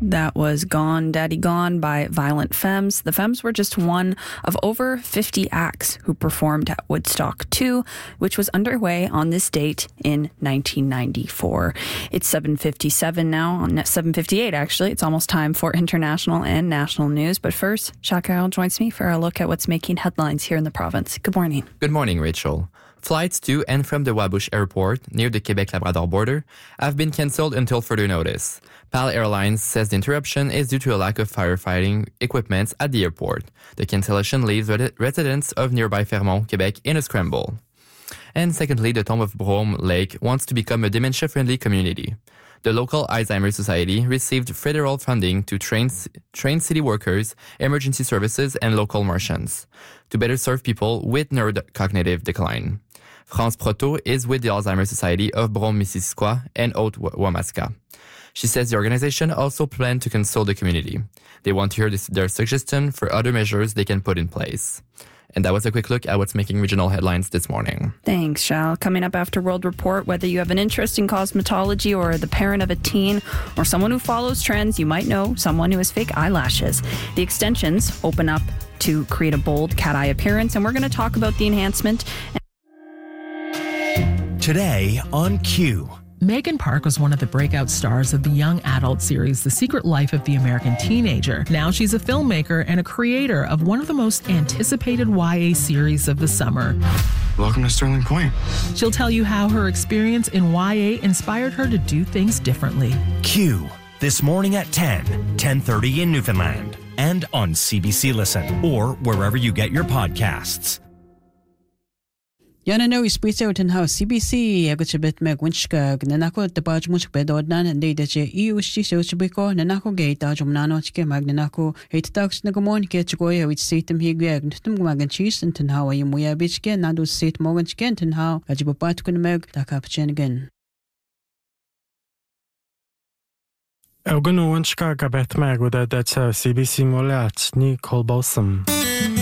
That was Gone, Daddy Gone by Violent Femmes. The Femmes were just one of over 50 acts who performed at Woodstock 2, which was underway on this date in 1994. It's 7:57 now, on 7:58 actually. It's almost time for international and national news. But first, Charles Carroll joins me for a look at what's making headlines here in the province. Good morning. Good morning, Rachel. Flights to and from the Wabush Airport, near the Quebec-Labrador border, have been cancelled until further notice. PAL Airlines says the interruption is due to a lack of firefighting equipment at the airport. The cancellation leaves residents of nearby Fermont, Quebec, in a scramble. And secondly, the Tomb of Brome Lake wants to become a dementia-friendly community. The local Alzheimer's Society received federal funding to train city workers, emergency services, and local Martians to better serve people with neurocognitive decline. France Proto is with the Alzheimer's Society of Brome-Missisquoi and Haute-Wamasca. She says the organization also plans to consult the community. They want to hear their suggestion for other measures they can put in place. And that was a quick look at what's making regional headlines this morning. Thanks, Charles. Coming up after World Report, whether you have an interest in cosmetology or the parent of a teen or someone who follows trends, you might know someone who has fake eyelashes. The extensions open up to create a bold cat eye appearance, and we're going to talk about the enhancement. Today on Q. Megan Park was one of the breakout stars of the young adult series, The Secret Life of the American Teenager. Now she's a filmmaker and a creator of one of the most anticipated YA series of the summer. Welcome to Sterling Point. She'll tell you how her experience in YA inspired her to do things differently. Q. This morning at 10:30 in Newfoundland. And on CBC Listen or wherever you get your podcasts. Yana no isprito ten how CBC agutbet megwinchka nanako the baj much bedodnan and they that you chibiko nanako gate ajumnano chike magnanako 8 tax nagamon ketchoya which seatem higag tum magan cheese and ten how you muya bichke nadu seat morgan chicken ten how ajibapat kun meg takapchen again. Elgunu winchka gabet meg with that's CBC molat ni kolbosum.